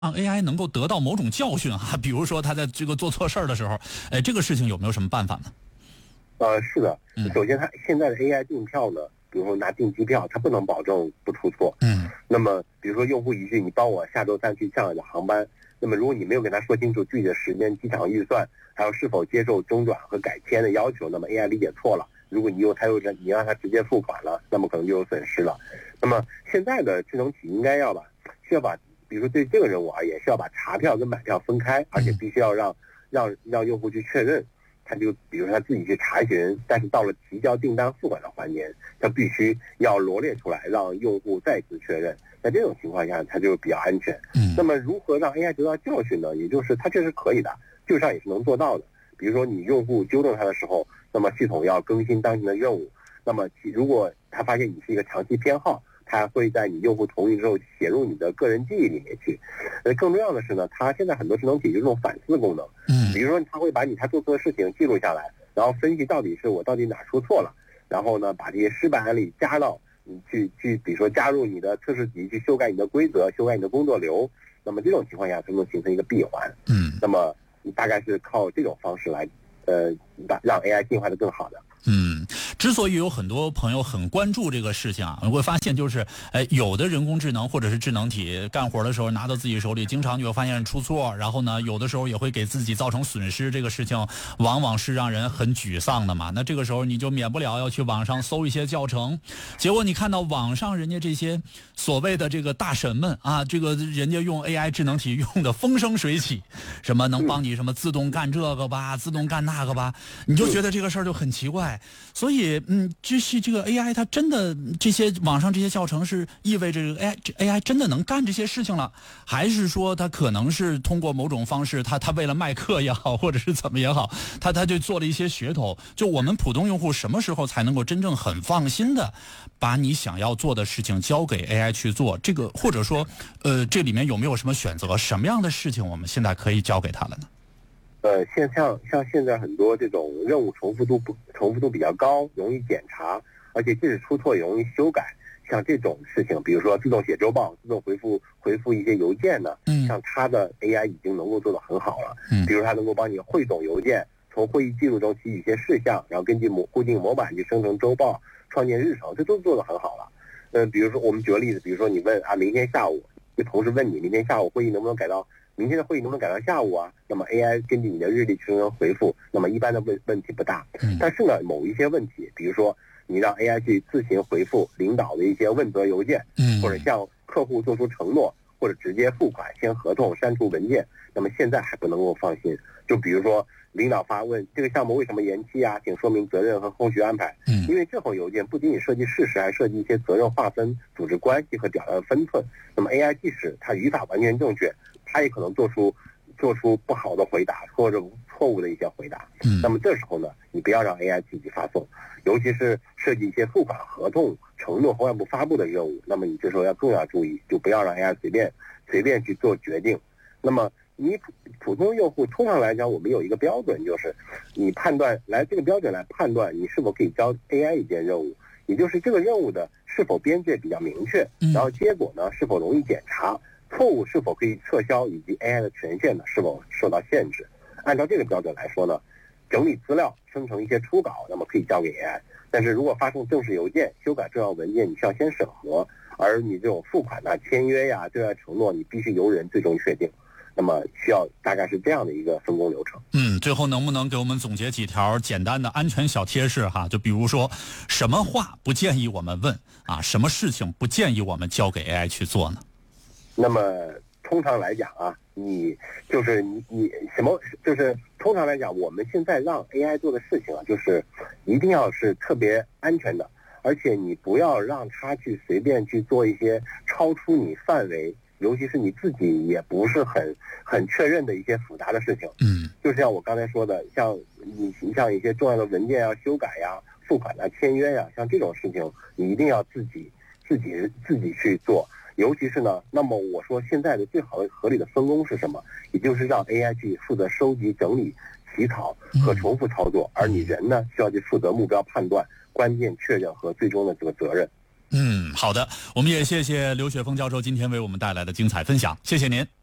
让 AI 能够得到某种教训啊，比如说他在这个做错事儿的时候，这个事情有没有什么办法呢？ 是的，首先它现在的 AI 订票呢，比如说拿订机票，它不能保证不出错。那么比如说用户一句你帮我下周3去上海的航班，那么如果你没有跟他说清楚具体的时间、机场预算，还有是否接受中转和改签的要求，那么 AI 理解错了，如果你让他直接付款了，那么可能就有损失了。那么现在的智能体应该需要把，比如说对这个任务而言，需要把查票跟买票分开，而且必须要让用户去确认。他就比如说他自己去查询，但是到了提交订单付款的环节，他必须要罗列出来，让用户再次确认。在这种情况下，它就比较安全。那么如何让 AI 得到教训呢？也就是它确实可以的，技术上也是能做到的。比如说你用户纠正它的时候，那么系统要更新当前的任务。那么如果他发现你是一个长期偏好，它会在你用户同意之后写入你的个人记忆里面去。更重要的是呢，它现在很多智能体有这种反思功能。比如说它会把他做错的事情记录下来，然后分析到底哪出错了，然后呢把这些失败案例加到你去比如说加入你的测试集，去修改你的规则，修改你的工作流。那么这种情况下才能形成一个闭环。那么你大概是靠这种方式来让 AI 进化的更好的。 之所以有很多朋友很关注这个事情啊，你会发现就是，有的人工智能或者是智能体干活的时候拿到自己手里，经常你会发现出错，然后呢，有的时候也会给自己造成损失，这个事情往往是让人很沮丧的嘛。那这个时候你就免不了要去网上搜一些教程，结果你看到网上人家这些所谓的这个大神们啊，这个人家用 AI 智能体用的风生水起，什么能帮你什么自动干这个吧，自动干那个吧，你就觉得这个事儿就很奇怪。所以就是这个 AI 它真的这些网上这些教程是意味着 AI 真的能干这些事情了，还是说它可能是通过某种方式，它为了卖课也好，或者是怎么也好，它就做了一些噱头。就我们普通用户什么时候才能够真正很放心的把你想要做的事情交给 AI 去做？这个或者说这里面有没有什么选择？什么样的事情我们现在可以交给它了呢？ 像现在很多这种任务重复度比较高，容易检查，而且即使出错也容易修改。像这种事情，比如说自动写周报、自动回复一些邮件呢，像它的 AI 已经能够做得很好了。比如它能够帮你汇总邮件，从会议记录中提取一些事项，然后根据固定模板去生成周报、创建日程，这都做得很好了。比如说我们举个例子，比如说你问明天下午，有同事问你明天下午会议能不能改到明天的会议能不能改到下午啊？那么 AI 根据你的日历去生成回复，那么一般的问题不大。但是呢，某一些问题，比如说你让 AI 去自行回复领导的一些问责邮件，或者向客户做出承诺，或者直接付款、签合同、删除文件，那么现在还不能够放心。就比如说领导发问这个项目为什么延期啊，请说明责任和后续安排。因为这封邮件不仅仅涉及事实，还涉及一些责任划分、组织关系和表达的分寸。那么 AI 即使它语法完全正确，它也可能做出不好的回答或者错误的一些回答。那么这时候呢，你不要让 AI 自己发送，尤其是涉及一些付款合同、承诺和外部发布的任务，那么你这时候更要注意，就不要让 AI 随便去做决定。那么你普通用户通常来讲，我们有一个标准，就是你这个标准来判断你是否可以交 AI 一件任务，也就是这个任务的是否边界比较明确，然后结果呢是否容易检查，错误是否可以撤销，以及 AI 的权限呢是否受到限制。按照这个标准来说呢，整理资料、生成一些初稿，那么可以交给 AI。但是如果发送正式邮件、修改重要文件，你需要先审核，而你这种付款签约呀、对外承诺，你必须由人最终确定。那么需要大概是这样的一个分工流程。 最后能不能给我们总结几条简单的安全小贴士哈？就比如说，什么话不建议我们问啊？什么事情不建议我们交给 AI 去做呢？ 那么通常来讲啊，通常来讲，我们现在让 AI 做的事情啊，就是一定要是特别安全的，而且你不要让它去随便去做一些超出你范围，尤其是你自己也不是很确认的一些复杂的事情。就像我刚才说的，像一些重要的文件啊、修改呀、付款啊、签约呀，像这种事情，你一定要自己去做。尤其是呢，那么我说现在的最好的合理的分工是什么？也就是让 AI 去负责收集、整理、起草和重复操作，而你人呢需要去负责目标判断、关键确认和最终的这个责任。 好的，我们也谢谢刘雪峰教授今天为我们带来的精彩分享，谢谢您。